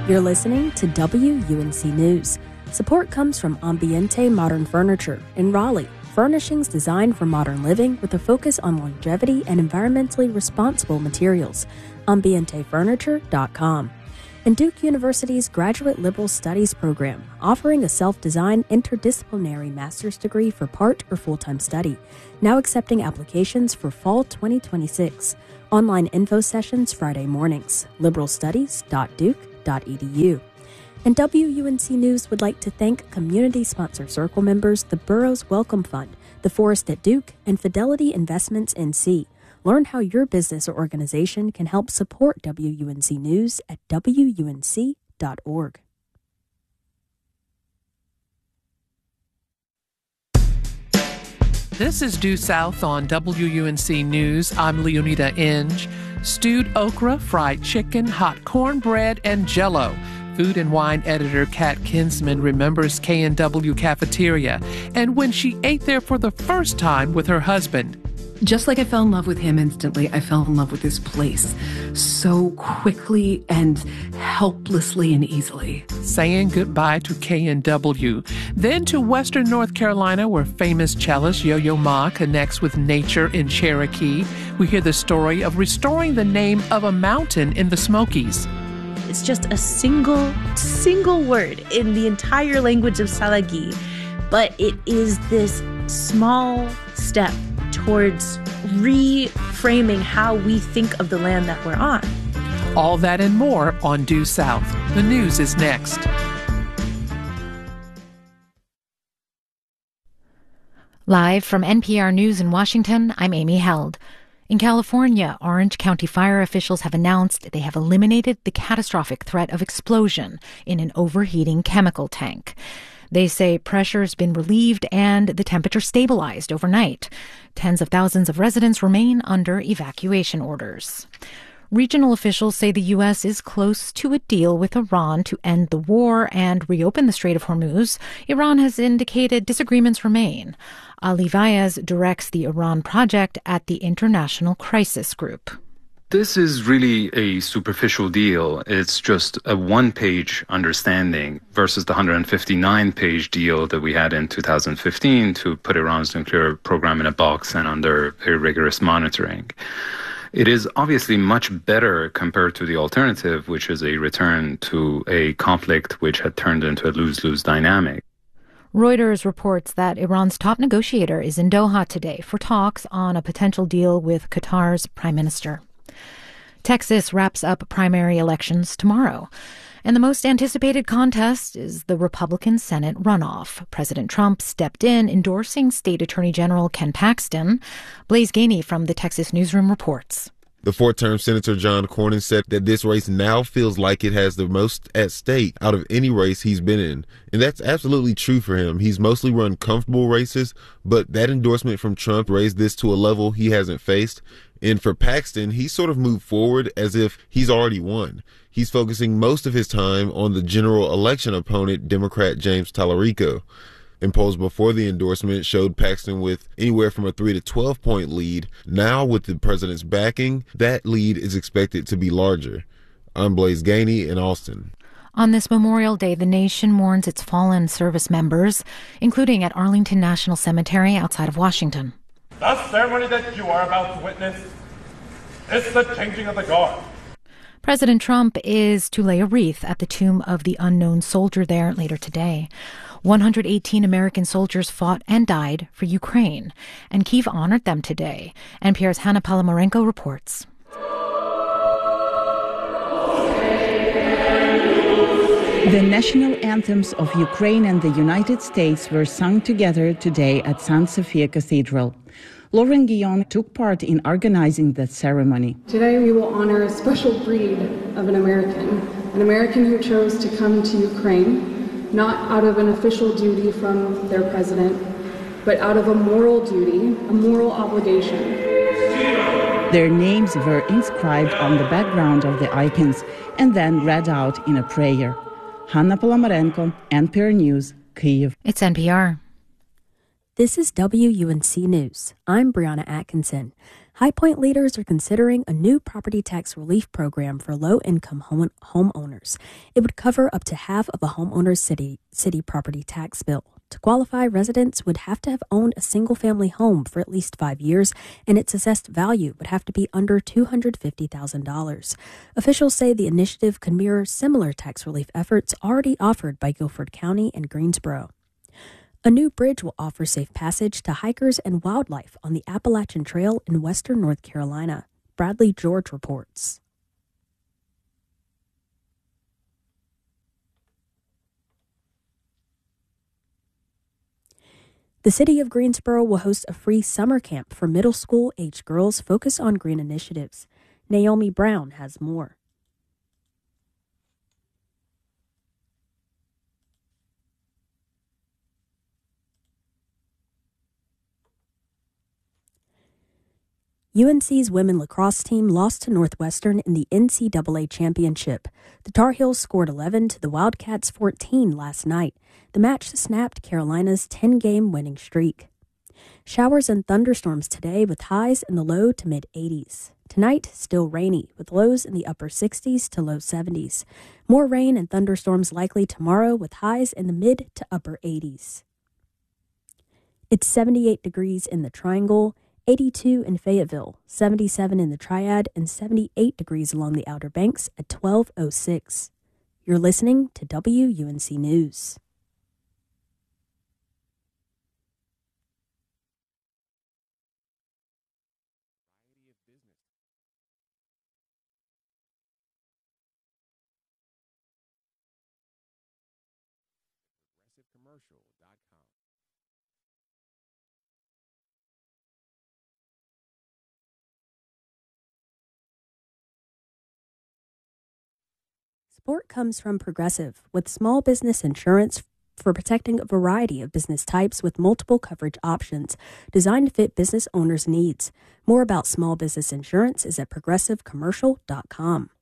You're listening to WUNC News. Support comes from Ambiente Modern Furniture in Raleigh, furnishings designed for modern living with a focus on longevity and environmentally responsible materials. AmbienteFurniture.com. And Duke University's Graduate Liberal Studies program, offering a self-designed interdisciplinary master's degree for part or full-time study, now accepting applications for fall 2026. Online info sessions Friday mornings. liberalstudies.duke.edu. And WUNC News would like to thank community sponsor Circle members, the Burroughs Welcome Fund, the Forest at Duke, and Fidelity Investments NC. Learn how your business or organization can help support WUNC News at WUNC.org. This is Due South on WUNC News. I'm Leonida Inge. Stewed okra, fried chicken, hot cornbread, and Jell-O. Food and wine editor Kat Kinsman remembers K&W Cafeteria and when she ate there for the first time with her husband. Just like I fell in love with him instantly, I fell in love with this place so quickly and helplessly and easily. Saying goodbye to K&W. Then to Western North Carolina, where famous cellist Yo-Yo Ma connects with nature in Cherokee. We hear the story of restoring the name of a mountain in the Smokies. It's just a single word in the entire language of Salagi, but it is this small step towards reframing how we think of the land that we're on. All that and more on Due South. The news is next. Live from NPR News in Washington, I'm Amy Held. In California, Orange County fire officials have announced they have eliminated the catastrophic threat of explosion in an overheating chemical tank. They say pressure's been relieved and the temperature stabilized overnight. Tens of thousands of residents remain under evacuation orders. Regional officials say the U.S. is close to a deal with Iran to end the war and reopen the Strait of Hormuz. Iran has indicated disagreements remain. Ali Vaez directs the Iran project at the International Crisis Group. This is really a superficial deal. It's just a one-page understanding versus the 159-page deal that we had in 2015 to put Iran's nuclear program in a box and under very rigorous monitoring. It is obviously much better compared to the alternative, which is a return to a conflict which had turned into a lose-lose dynamic. Reuters reports that Iran's top negotiator is in Doha today for talks on a potential deal with Qatar's prime minister. Texas wraps up primary elections tomorrow. And the most anticipated contest is the Republican Senate runoff. President Trump stepped in, endorsing State Attorney General Ken Paxton. Blaise Gainey from the Texas Newsroom reports. The four-term Senator John Cornyn said that this race now feels like it has the most at stake out of any race he's been in. And that's absolutely true for him. He's mostly run comfortable races, but that endorsement from Trump raised this to a level he hasn't faced. And for Paxton, he sort of moved forward as if he's already won. He's focusing most of his time on the general election opponent, Democrat James Tallarico. And polls before the endorsement showed Paxton with anywhere from a 3 to 12-point lead. Now, with the president's backing, that lead is expected to be larger. I'm Blaise Gainey in Austin. On this Memorial Day, the nation mourns its fallen service members, including at Arlington National Cemetery outside of Washington. The ceremony that you are about to witness is the changing of the guard. President Trump is to lay a wreath at the tomb of the unknown soldier there later today. 118 American soldiers fought and died for Ukraine, and Kyiv honored them today. NPR's Hannah Palamarenko reports. The national anthems of Ukraine and the United States were sung together today at St. Sophia Cathedral. Lauren Guillon took part in organizing that ceremony. Today we will honor a special breed of an American who chose to come to Ukraine, not out of an official duty from their president, but out of a moral duty, a moral obligation. Their names were inscribed on the background of the icons and then read out in a prayer. Hannah Palamarenko, NPR News, Kyiv. It's NPR. This is WUNC News. I'm Brianna Atkinson. High Point leaders are considering a new property tax relief program for low-income homeowners. It would cover up to half of a homeowner's city property tax bill. To qualify, residents would have to have owned a single-family home for at least 5 years, and its assessed value would have to be under $250,000. Officials say the initiative could mirror similar tax relief efforts already offered by Guilford County and Greensboro. A new bridge will offer safe passage to hikers and wildlife on the Appalachian Trail in western North Carolina. Bradley George reports. The city of Greensboro will host a free summer camp for middle school-aged girls focused on green initiatives. Naomi Brown has more. UNC's women lacrosse team lost to Northwestern in the NCAA championship. The Tar Heels scored 11 to the Wildcats 14 last night. The match snapped Carolina's 10-game winning streak. Showers and thunderstorms today with highs in the low to mid-80s. Tonight, still rainy with lows in the upper 60s to low 70s. More rain and thunderstorms likely tomorrow with highs in the mid to upper 80s. It's 78 degrees in the Triangle, 82 in Fayetteville, 77 in the Triad, and 78 degrees along the Outer Banks at 12:06. You're listening to WUNC News. Support comes from Progressive, with small business insurance for protecting a variety of business types with multiple coverage options designed to fit business owners' needs. More about small business insurance is at progressivecommercial.com.